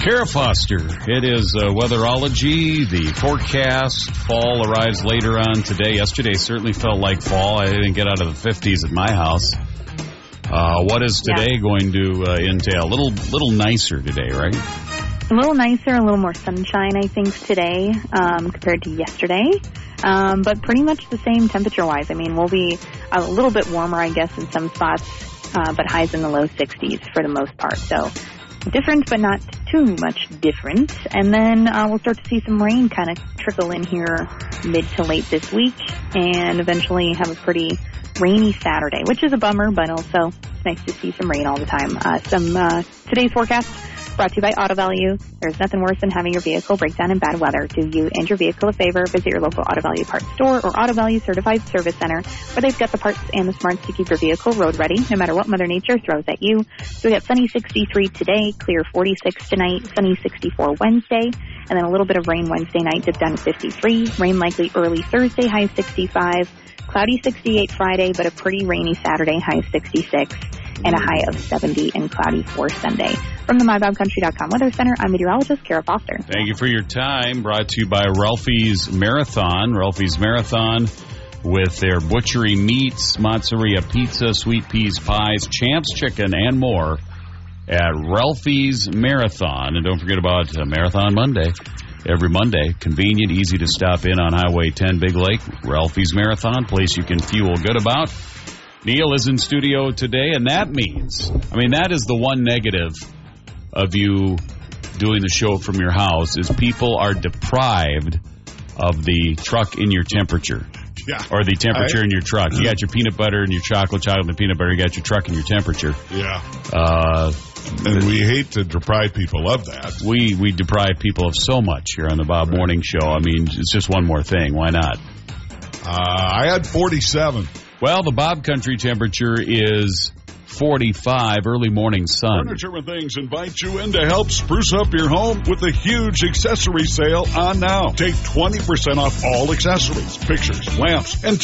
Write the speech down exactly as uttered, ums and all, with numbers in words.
Kara Foster. It is uh, Weatherology. The forecast. Fall arrives later on today. Yesterday certainly felt like fall. I didn't get out of the fifties at my house. Uh, what is today yeah. going to uh, entail? A little, little nicer today, right? A little nicer, a little more sunshine, I think, today um, compared to yesterday. Um, but pretty much the same temperature-wise. I mean, we'll be a little bit warmer, I guess, in some spots, uh, but highs in the low sixties for the most part. So different, but not too much different. And then uh, we'll start to see some rain kind of trickle in here mid to late this week and eventually have a pretty rainy Saturday, which is a bummer, but also it's nice to see some rain all the time. Uh, some uh, today's forecast brought to you by Auto Value. There's nothing worse than having your vehicle break down in bad weather. Do you and your vehicle a favor. Visit your local Auto Value parts store or Auto Value certified service center where they've got the parts and the smarts to keep your vehicle road ready no matter what Mother Nature throws at you. So we got sunny sixty-three today, clear forty-six tonight, sunny sixty-four Wednesday, and then a little bit of rain Wednesday night, dip down to fifty-three. Rain likely early Thursday, high sixty-five. Cloudy sixty-eight Friday, but a pretty rainy Saturday, high sixty-six. And a high of seventy and cloudy for Sunday. From the my bob country dot com Weather Center, I'm meteorologist Kara Foster. Thank you for your time. Brought to you by Ralphie's Marathon. Ralphie's Marathon with their butchery meats, mozzarella pizza, sweet peas pies, Champs Chicken, and more at Ralphie's Marathon. And don't forget about uh, Marathon Monday. Every Monday, convenient, easy to stop in on Highway ten Big Lake. Ralphie's Marathon, place you can fuel good about. Neil is in studio today, and that means, I mean, that is the one negative of you doing the show from your house, is people are deprived of the truck in your temperature. Yeah. Or the temperature I, in your truck. You got your peanut butter and your chocolate, chocolate and peanut butter. You got your truck and your temperature. Yeah. Uh, and we hate to deprive people of that. We, we deprive people of so much here on the Bob right. Morning Show. I mean, it's just one more thing. Why not? Uh, I had forty-seven. Well, the Bob Country temperature is forty-five, early morning sun. Furniture and Things invites you in to help spruce up your home with a huge accessory sale on now. Take twenty percent off all accessories, pictures, lamps, and